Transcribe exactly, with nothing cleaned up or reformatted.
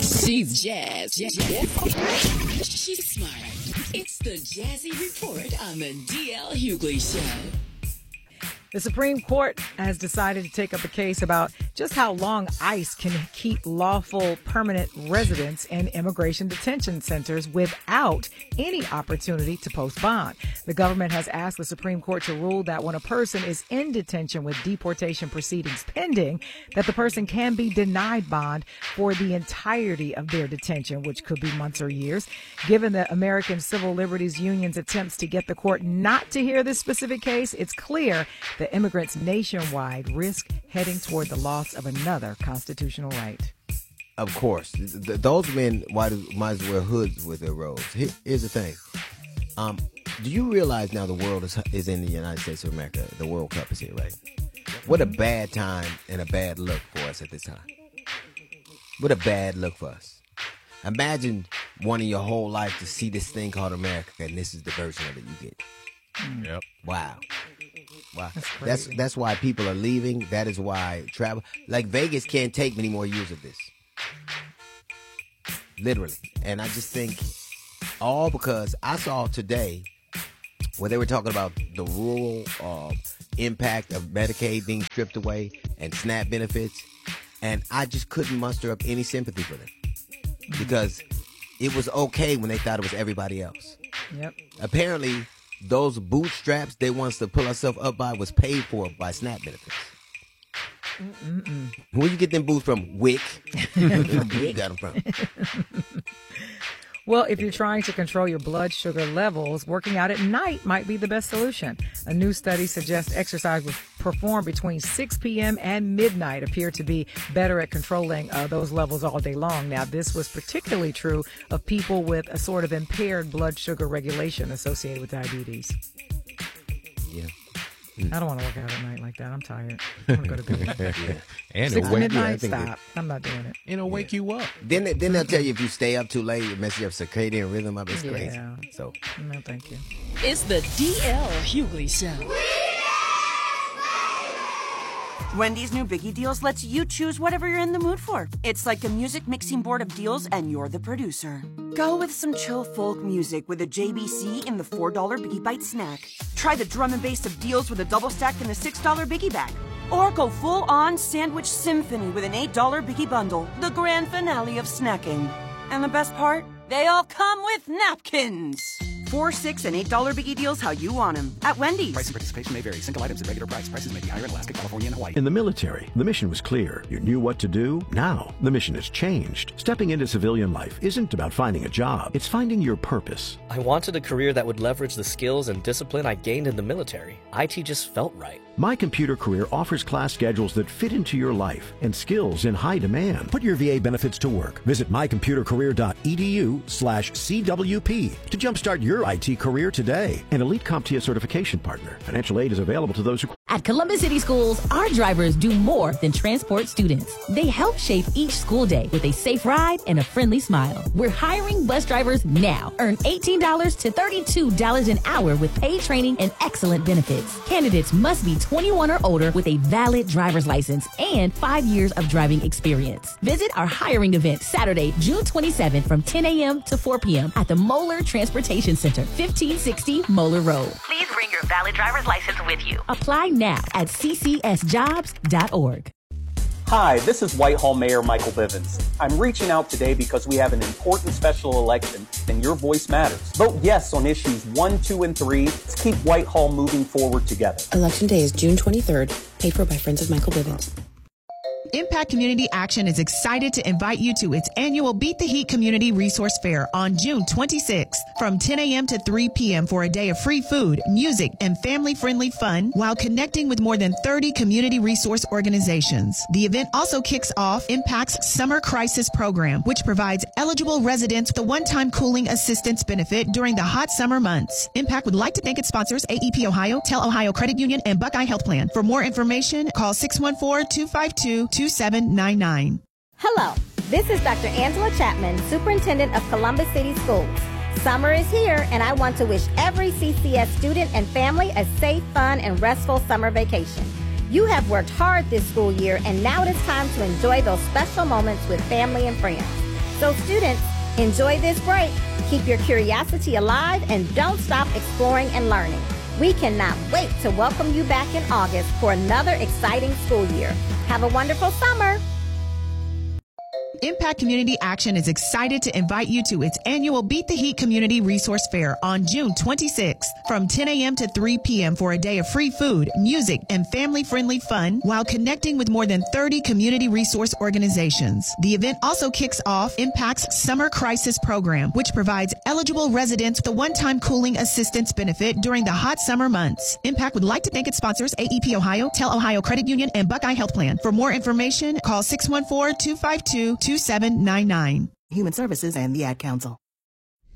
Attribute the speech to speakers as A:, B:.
A: She's jazz. Jazz. She's smart. It's the Jazzy Report on the D L Hughley Show.
B: The Supreme Court has decided to take up a case about just how long ICE can keep lawful permanent residents in immigration detention centers without any opportunity to post bond. The government has asked the Supreme Court to rule that when a person is in detention with deportation proceedings pending, that the person can be denied bond for the entirety of their detention, which could be months or years. Given the American Civil Liberties Union's attempts to get the court not to hear this specific case, it's clear that immigrants nationwide risk heading toward the loss of another constitutional right.
C: Of course. Th- th- those men might as, might as well wear hoods with their robes. Here, here's the thing. Um, do you realize now the world is, is in the United States of America? The World Cup is here, right? What a bad time and a bad look for us at this time. What a bad look for us. Imagine wanting your whole life to see this thing called America, and this is the version of it you get.
D: Yep.
C: Wow. Wow.
B: That's
C: That's
B: crazy.
C: that's why people are leaving. That is why travel, like Vegas, can't take many more years of this. Literally. And I just think all because I saw today where they were talking about the rural uh, impact of Medicaid being stripped away and SNAP benefits, and I just couldn't muster up any sympathy for them because it was okay when they thought it was everybody else.
B: Yep.
C: Apparently, those bootstraps they want us to pull ourselves up by was paid for by SNAP benefits.
B: Mm-mm-mm.
C: Where you get them boots from? Wick. Where you got them from?
B: Well, if you're trying to control your blood sugar levels, working out at night might be the best solution. A new study suggests exercise performed between six p.m. and midnight appear to be better at controlling uh, those levels all day long. Now, this was particularly true of people with a sort of impaired blood sugar regulation associated with diabetes.
C: Yeah.
B: I don't want to work out at night like that. I'm tired. I want to go to bed.
C: Yeah.
D: And
B: Six
D: it'll wake,
B: midnight,
C: I think
B: stop. I'm not doing it.
D: it'll wake you up.
C: Then, they- then they'll tell you if you stay up too late, it messes your circadian rhythm up. It's crazy.
B: Yeah.
C: So,
B: No, thank you.
A: It's the D L Hughley Show.
E: Wendy's new Biggie Deals lets you choose whatever you're in the mood for. It's like a music mixing board of deals, and you're the producer. Go with some chill folk music with a J B C in the four dollar Biggie Bite snack. Try the drum and bass of deals with a double stack in the six dollar Biggie Bag. Or go full-on sandwich symphony with an eight dollar Biggie Bundle, the grand finale of snacking. And the best part? They all come with napkins. Four, six, and eight dollar Biggie Deals how you want them at Wendy's.
F: Price and participation may vary. Single items at regular price. Prices may be higher in Alaska, California, and Hawaii.
G: In the military, the mission was clear. You knew what to do. Now, the mission has changed. Stepping into civilian life isn't about finding a job. It's finding your purpose.
H: I wanted a career that would leverage the skills and discipline I gained in the military. I T just felt right.
G: My Computer Career offers class schedules that fit into your life and skills in high demand. Put your V A benefits to work. Visit mycomputercareer.edu slash CWP to jumpstart your I T career today. An Elite CompTIA certification partner. Financial aid is available to those who...
I: At Columbus City Schools, our drivers do more than transport students. They help shape each school day with a safe ride and a friendly smile. We're hiring bus drivers now. Earn eighteen dollars to thirty-two dollars an hour with paid training and excellent benefits. Candidates must be twenty-one or older with a valid driver's license and five years of driving experience. Visit our hiring event Saturday, June twenty-seventh from ten a.m. to four p.m. at the Moeller Transportation Center, fifteen sixty Moeller Road.
J: Please bring your valid driver's license with you.
I: Apply now at c c s jobs dot org.
K: Hi, this is Whitehall Mayor Michael Bivens. I'm reaching out today because we have an important special election and your voice matters. Vote yes on issues one, two, and three. Let's keep Whitehall moving forward together.
L: Election day is June twenty-third, paid for by Friends of Michael Bivens.
M: Impact Community Action is excited to invite you to its annual Beat the Heat Community Resource Fair on June twenty-sixth from ten a.m. to three p.m. for a day of free food, music, and family-friendly fun while connecting with more than thirty community resource organizations. The event also kicks off Impact's Summer Crisis Program, which provides eligible residents the one-time cooling assistance benefit during the hot summer months. Impact would like to thank its sponsors, A E P Ohio, Tel Ohio Credit Union, and Buckeye Health Plan. For more information, call six one four, two five two, two seven nine nine.
N: Hello, this is Doctor Angela Chapman, Superintendent of Columbus City Schools. Summer is here, and I want to wish every C C S student and family a safe, fun, and restful summer vacation. You have worked hard this school year, and now it is time to enjoy those special moments with family and friends. So students, enjoy this break, keep your curiosity alive, and don't stop exploring and learning. We cannot wait to welcome you back in August for another exciting school year. Have a wonderful summer.
M: Impact Community Action is excited to invite you to its annual Beat the Heat Community Resource Fair on June twenty-sixth from ten a.m. to three p.m. for a day of free food, music, and family-friendly fun while connecting with more than thirty community resource organizations. The event also kicks off Impact's Summer Crisis Program, which provides eligible residents with a one-time cooling assistance benefit during the hot summer months. Impact would like to thank its sponsors, A E P Ohio, Tell Ohio Credit Union, and Buckeye Health Plan. For more information, call six one four, two five two, two seven nine nine.
D: Human Services and the Ad Council.